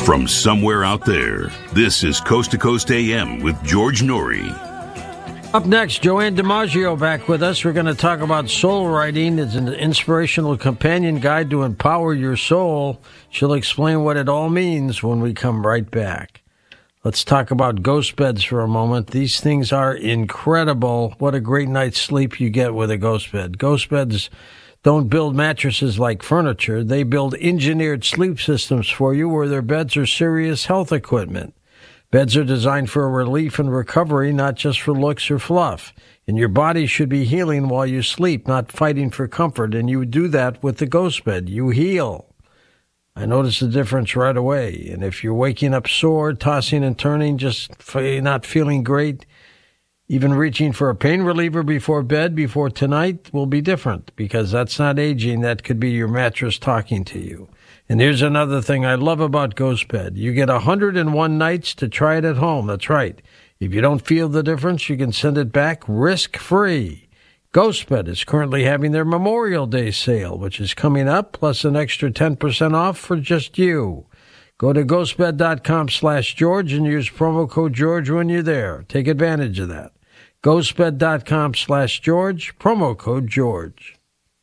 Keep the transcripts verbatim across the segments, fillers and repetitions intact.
From somewhere out there, this is Coast to Coast A M with George Norrie. Up next, Joanne DiMaggio back with us. We're going to talk about soul writing. It's an inspirational companion guide to empower your soul. She'll explain what it all means when we come right back. Let's talk about ghost beds for a moment. These things are incredible. What a great night's sleep you get with a ghost bed. Ghost beds don't build mattresses like furniture. They build engineered sleep systems for you where their beds are serious health equipment. Beds are designed for relief and recovery, not just for looks or fluff. And your body should be healing while you sleep, not fighting for comfort. And you do that with the ghost bed. You heal. I notice the difference right away. And if you're waking up sore, tossing and turning, just not feeling great, even reaching for a pain reliever before bed, before tonight, will be different. Because that's not aging. That could be your mattress talking to you. And here's another thing I love about Ghost Bed. You get one hundred one nights to try it at home. That's right. If you don't feel the difference, you can send it back risk-free. Ghost Bed is currently having their Memorial Day sale, which is coming up, plus an extra ten percent off for just you. Go to ghostbed.com slash George and use promo code George when you're there. Take advantage of that. ghostbed.com slash George, promo code George.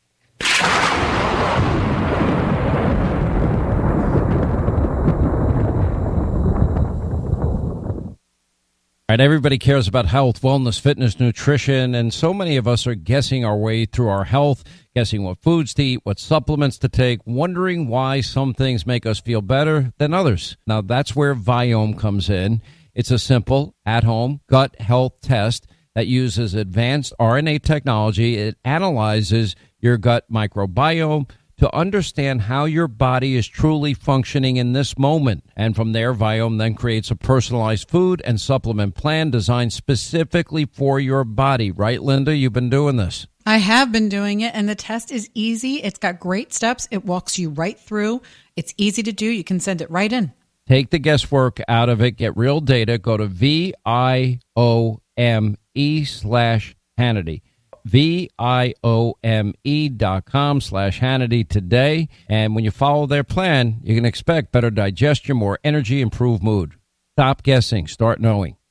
All right, everybody cares about health, wellness, fitness, nutrition, and so many of us are guessing our way through our health, guessing what foods to eat, what supplements to take, wondering why some things make us feel better than others. Now, that's where Viome comes in. It's a simple, at-home gut health test that uses advanced R N A technology. It analyzes your gut microbiome to understand how your body is truly functioning in this moment. And from there, Viome then creates a personalized food and supplement plan designed specifically for your body. Right, Linda? You've been doing this. I have been doing it, and the test is easy. It's got great steps. It walks you right through. It's easy to do. You can send it right in. Take the guesswork out of it. Get real data. Go to V-I-O-M-E slash Hannity. V-I-O-M-E dot com slash Hannity today. And when you follow their plan, you can expect better digestion, more energy, improved mood. Stop guessing. Start knowing.